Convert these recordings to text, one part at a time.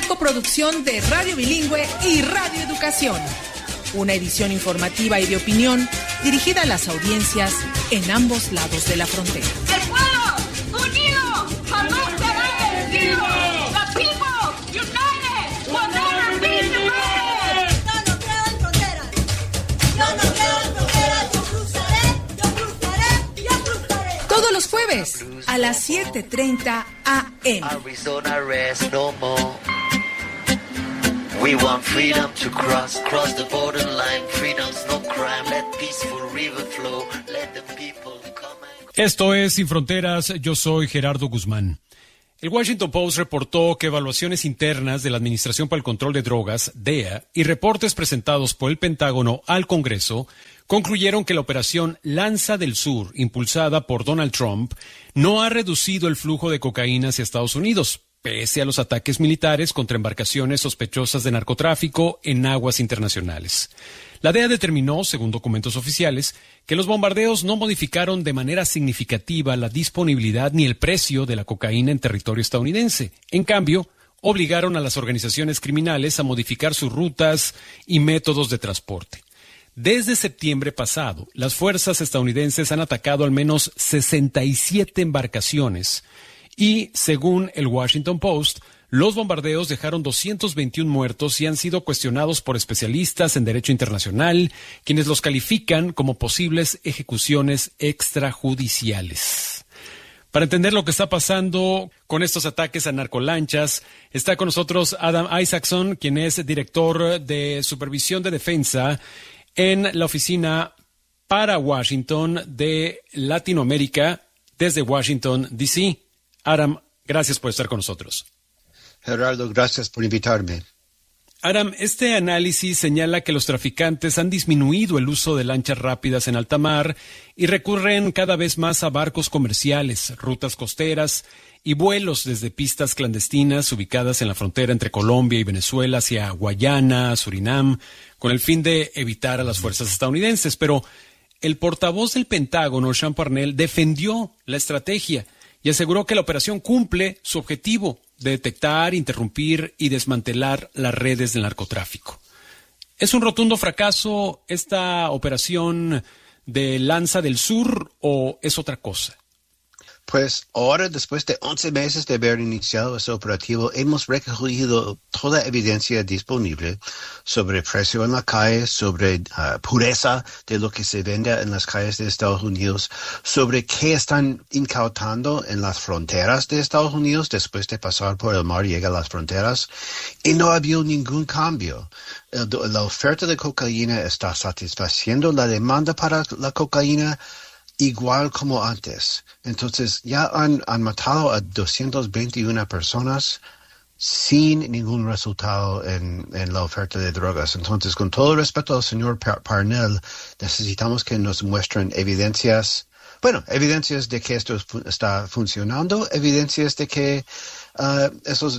coproducción de Radio Bilingüe y Radio Educación. Una edición informativa y de opinión dirigida a las audiencias en ambos lados de la frontera. ¡El pueblo unido jamás será vencido! ¡The people united will never be defeated! No nos quedan fronteras. No nos quedan fronteras. Yo cruzaré. Yo cruzaré. Todos los jueves a las 7:30 a.m. Arizona rest no more. We want freedom to cross the borderline. Freedom's no crime. Let peaceful river flow. Let the people come and... Esto es Sin Fronteras. Yo soy Gerardo Guzmán. El Washington Post reportó que evaluaciones internas de la Administración para el Control de Drogas, DEA, y reportes presentados por el Pentágono al Congreso concluyeron que la operación Lanza del Sur, impulsada por Donald Trump, no ha reducido el flujo de cocaína hacia Estados Unidos, pese a los ataques militares contra embarcaciones sospechosas de narcotráfico en aguas internacionales. La DEA determinó, según documentos oficiales, que los bombardeos no modificaron de manera significativa la disponibilidad ni el precio de la cocaína en territorio estadounidense. En cambio, obligaron a las organizaciones criminales a modificar sus rutas y métodos de transporte. Desde septiembre pasado, las fuerzas estadounidenses han atacado al menos 67 embarcaciones y, según el Washington Post, los bombardeos dejaron 221 muertos y han sido cuestionados por especialistas en derecho internacional, quienes los califican como posibles ejecuciones extrajudiciales. Para entender lo que está pasando con estos ataques a narcolanchas, está con nosotros Adam Isaacson, quien es director de Supervisión de Defensa en la Oficina para Washington de Latinoamérica desde Washington, D.C. Adam, gracias por estar con nosotros. Gerardo, gracias por invitarme. Adam, este análisis señala que los traficantes han disminuido el uso de lanchas rápidas en alta mar y recurren cada vez más a barcos comerciales, rutas costeras y vuelos desde pistas clandestinas ubicadas en la frontera entre Colombia y Venezuela hacia Guayana, Surinam, con el fin de evitar a las fuerzas estadounidenses. Pero el portavoz del Pentágono, Sean Parnell, defendió la estrategia y aseguró que la operación cumple su objetivo de detectar, interrumpir y desmantelar las redes del narcotráfico. ¿Es un rotundo fracaso esta operación de Lanza del Sur o es otra cosa? Pues ahora, después de 11 meses de haber iniciado ese operativo, hemos recogido toda evidencia disponible sobre precio en la calle, sobre pureza de lo que se vende en las calles de Estados Unidos, sobre qué están incautando en las fronteras de Estados Unidos después de pasar por el mar, llega a las fronteras, y no ha habido ningún cambio. La oferta de cocaína está satisfaciendo la demanda para la cocaína igual como antes. Entonces ya han matado a 221 personas sin ningún resultado en la oferta de drogas. Entonces, con todo el respeto al señor Parnell, necesitamos que nos muestren evidencias de que esto está funcionando, evidencias de que esos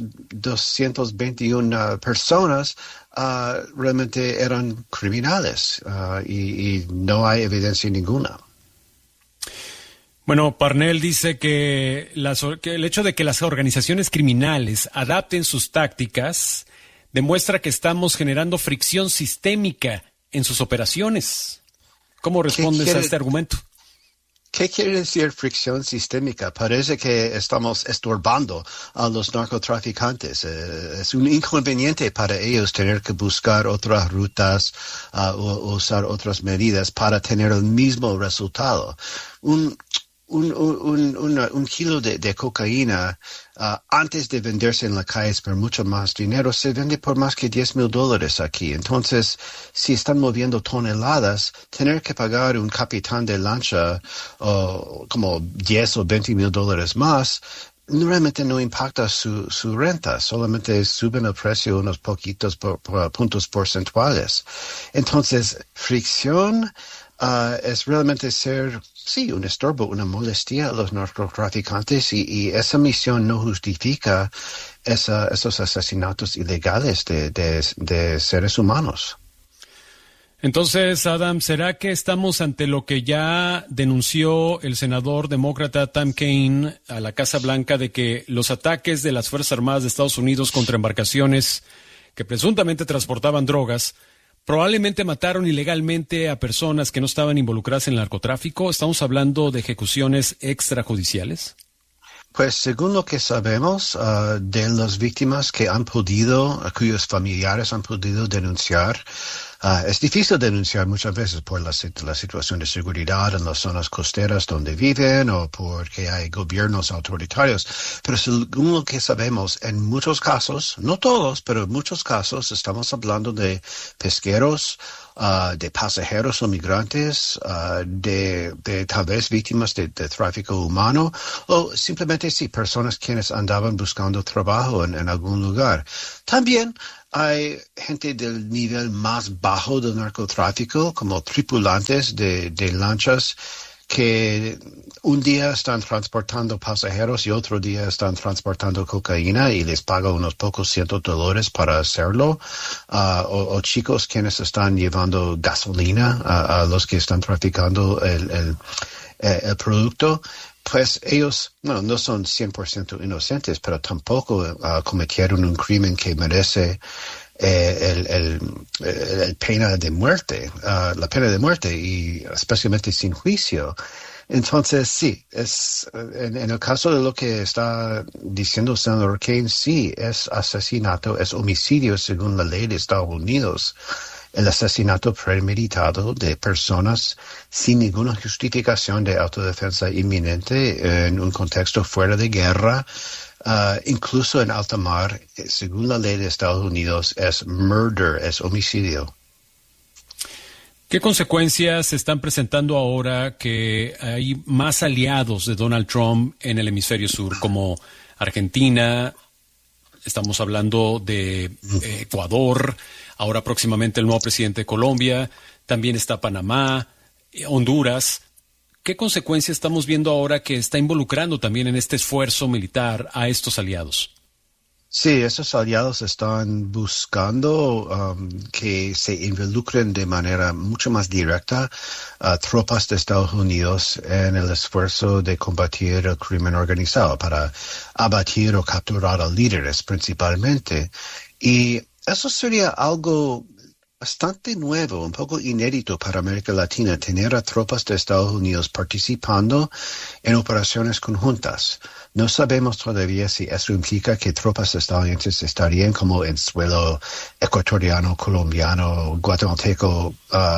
221 personas realmente eran criminales y no hay evidencia ninguna. Bueno, Parnell dice que el hecho de que las organizaciones criminales adapten sus tácticas demuestra que estamos generando fricción sistémica en sus operaciones. ¿Cómo respondes a este argumento? ¿Qué quiere decir fricción sistémica? Parece que estamos estorbando a los narcotraficantes. Es un inconveniente para ellos tener que buscar otras rutas o usar otras medidas para tener el mismo resultado. Un kilo de cocaína antes de venderse en la calle por mucho más dinero se vende por más que $10,000 aquí. Entonces, si están moviendo toneladas, tener que pagar un capitán de lancha como $10 o $20,000 más realmente no impacta su renta, solamente suben el precio unos poquitos puntos porcentuales. Entonces, fricción es realmente ser, sí, un estorbo, una molestia a los narcotraficantes y esa misión no justifica esos asesinatos ilegales de seres humanos. Entonces, Adam, ¿será que estamos ante lo que ya denunció el senador demócrata Tim Kaine a la Casa Blanca de que los ataques de las Fuerzas Armadas de Estados Unidos contra embarcaciones que presuntamente transportaban drogas probablemente mataron ilegalmente a personas que no estaban involucradas en el narcotráfico? ¿Estamos hablando de ejecuciones extrajudiciales? Pues según lo que sabemos de las víctimas que han podido, cuyos familiares han podido denunciar, es difícil denunciar muchas veces por la situación de seguridad en las zonas costeras donde viven o porque hay gobiernos autoritarios. Pero según lo que sabemos, en muchos casos, no todos, pero en muchos casos estamos hablando de pesqueros, de pasajeros o migrantes, de tal vez víctimas de tráfico humano o simplemente sí, personas quienes andaban buscando trabajo en algún lugar. También hay gente del nivel más bajo del narcotráfico, como tripulantes de lanchas que un día están transportando pasajeros y otro día están transportando cocaína y les pagan unos pocos $100 para hacerlo, o chicos quienes están llevando gasolina a los que están traficando el producto. Pues ellos no son 100% inocentes, pero tampoco cometieron un crimen que merece la pena de muerte, y especialmente sin juicio. Entonces, sí, en el caso de lo que está diciendo el senador Kaine, sí, es asesinato, es homicidio según la ley de Estados Unidos. El asesinato premeditado de personas sin ninguna justificación de autodefensa inminente en un contexto fuera de guerra, incluso en alta mar, según la ley de Estados Unidos, es murder, es homicidio. ¿Qué consecuencias se están presentando ahora que hay más aliados de Donald Trump en el hemisferio sur, como Argentina? Estamos hablando de Ecuador, ahora próximamente el nuevo presidente de Colombia, también está Panamá, Honduras. ¿Qué consecuencias estamos viendo ahora que está involucrando también en este esfuerzo militar a estos aliados? Sí, esos aliados están buscando que se involucren de manera mucho más directa a tropas de Estados Unidos en el esfuerzo de combatir el crimen organizado, para abatir o capturar a líderes principalmente. Y eso sería algo bastante nuevo, un poco inédito para América Latina, tener a tropas de Estados Unidos participando en operaciones conjuntas. No sabemos todavía si eso implica que tropas estadounidenses estarían como en suelo ecuatoriano, colombiano, guatemalteco,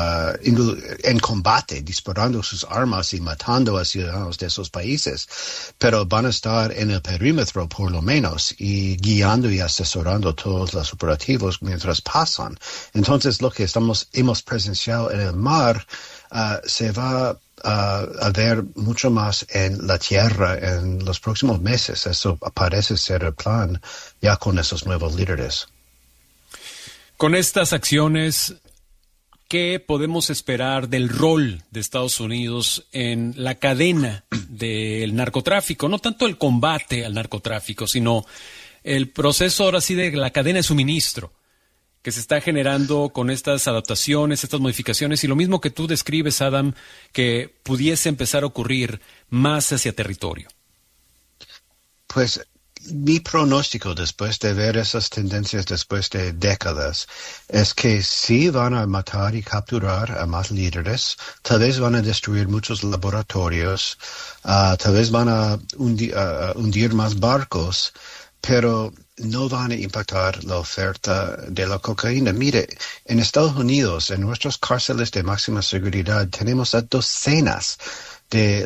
en combate, disparando sus armas y matando a ciudadanos de esos países. Pero van a estar en el perímetro, por lo menos, y guiando y asesorando todos los operativos mientras pasan. Entonces, lo que hemos presenciado en el mar se va a ver mucho más en la tierra en los próximos meses. Eso parece ser el plan ya con esos nuevos líderes. Con estas acciones, ¿qué podemos esperar del rol de Estados Unidos en la cadena del narcotráfico? No tanto el combate al narcotráfico, sino el proceso ahora sí de la cadena de suministro que se está generando con estas adaptaciones, estas modificaciones, y lo mismo que tú describes, Adam, que pudiese empezar a ocurrir más hacia territorio. Pues mi pronóstico después de ver esas tendencias después de décadas es que sí van a matar y capturar a más líderes, tal vez van a destruir muchos laboratorios, tal vez van a hundir más barcos, pero no van a impactar la oferta de la cocaína. Mire, en Estados Unidos, en nuestras cárceles de máxima seguridad, tenemos a docenas de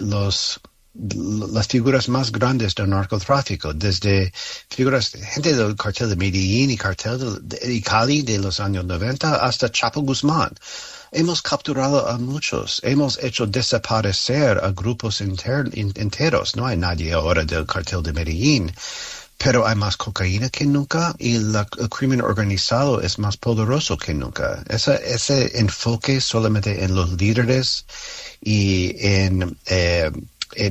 las figuras más grandes del narcotráfico, desde gente del cartel de Medellín y cartel de Cali de los años 90 hasta Chapo Guzmán. Hemos capturado a muchos, hemos hecho desaparecer a grupos enteros. No hay nadie ahora del cartel de Medellín. Pero hay más cocaína que nunca y el crimen organizado es más poderoso que nunca. Ese enfoque solamente en los líderes y en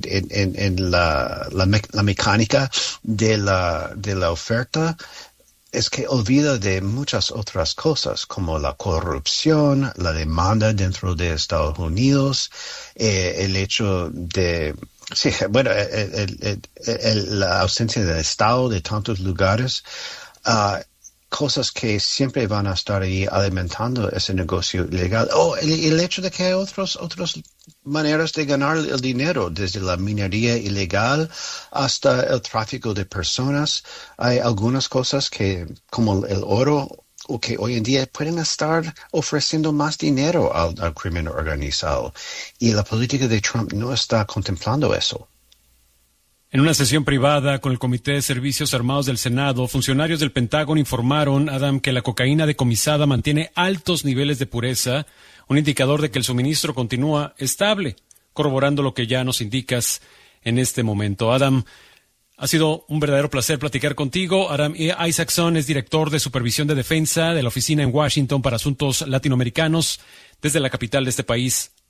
la mecánica de la oferta es que olvida de muchas otras cosas, como la corrupción, la demanda dentro de Estados Unidos, el hecho de, sí, bueno, la ausencia del Estado de tantos lugares, cosas que siempre van a estar ahí alimentando ese negocio ilegal. El hecho de que hay otras maneras de ganar el dinero, desde la minería ilegal hasta el tráfico de personas. Hay algunas cosas que, como el oro, o que hoy en día pueden estar ofreciendo más dinero al crimen organizado. Y la política de Trump no está contemplando eso. En una sesión privada con el Comité de Servicios Armados del Senado, funcionarios del Pentágono informaron, Adam, que la cocaína decomisada mantiene altos niveles de pureza, un indicador de que el suministro continúa estable, corroborando lo que ya nos indicas en este momento. Adam, ha sido un verdadero placer platicar contigo. Adam Isaacson es director de Supervisión de Defensa de la Oficina en Washington para Asuntos Latinoamericanos desde la capital de este país,